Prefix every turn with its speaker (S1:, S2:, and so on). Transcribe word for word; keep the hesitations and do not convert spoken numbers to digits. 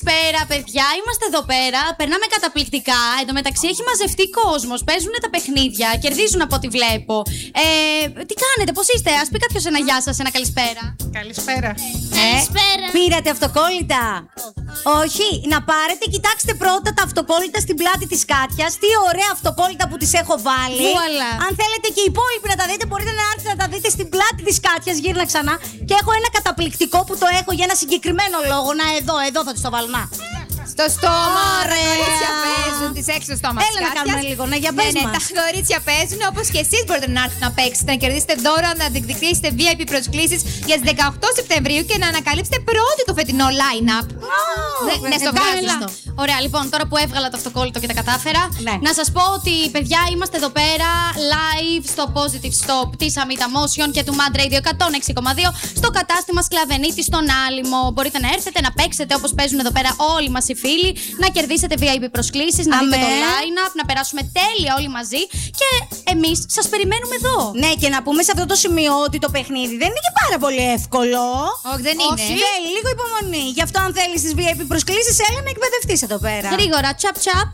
S1: Καλησπέρα, παιδιά. Είμαστε εδώ πέρα. Περνάμε καταπληκτικά. Εν τω μεταξύ έχει μαζευτεί κόσμος. Παίζουν τα παιχνίδια. Κερδίζουν από ό,τι βλέπω. Ε, τι κάνετε, πώς είστε? Ας πει κάποιος ένα γεια σας, ένα καλησπέρα.
S2: Καλησπέρα.
S1: Ε,
S3: Καλησπέρα.
S1: Πήρατε αυτοκόλλητα? Όχι. Να πάρετε, κοιτάξτε πρώτα τα αυτοκόλλητα στην πλάτη της Κάτιας. Τι ωραία αυτοκόλλητα που τις έχω βάλει.
S3: Βουαλά.
S1: Αν θέλετε και οι υπόλοιποι να τα δείτε, μπορείτε να έρθετε να τα δείτε στην πλάτη της Κάτιας. Γύρνα ξανά. Και έχω ένα καταπληκτικό που το έχω για ένα συγκεκριμένο λόγο. Να, εδώ, εδώ θα της το βάλω. Να.
S2: Στο στόμα,
S1: Ωραία.
S2: τα κορίτσια παίζουν, τις έξω στο στόμα.
S1: Έλα να κάνουμε λίγο, ναι, για πες
S2: ναι, ναι,
S1: μας.
S2: τα κορίτσια παίζουν, όπως και εσείς μπορείτε να έρθετε να παίξετε, να κερδίσετε δώρα, να διεκδικήσετε βι άι πι προσκλήσεις για τις δεκαοκτώ Σεπτεμβρίου και να ανακαλύψετε πρώτη το φετινό line-up.
S1: Ναι,
S2: ναι, στο βγάζεις
S1: καλά.
S2: το.
S1: Ωραία, λοιπόν, τώρα που έβγαλα το αυτοκόλλητο και τα κατάφερα,
S2: Ναι.
S1: να σας πω ότι, παιδιά, είμαστε εδώ πέρα live στο Positive Stop της Amita Motion και του Mad Radio εκατόν έξι κόμμα δύο στο κατάστημα Σκλαβενίτη στον Άλυμο. Μπορείτε να έρθετε, να παίξετε όπως παίζουν εδώ πέρα όλοι μας οι φίλοι, να κερδίσετε βι άι πι προσκλήσεις, να δείτε το line-up, να περάσουμε τέλεια όλοι μαζί και εμείς σας περιμένουμε εδώ. Ναι, και να πούμε σε αυτό το σημείο ότι το παιχνίδι δεν είναι και πάρα πολύ εύκολο.
S2: Όχι, δεν είναι.
S1: Θέλει λίγο υπομονή. Γι' αυτό, αν θέλεις τις βι άι πι προσκλήσεις, έλα να εκπαιδευτείς εδώ πέρα.
S3: Γρήγορα, τσαπ τσαπ.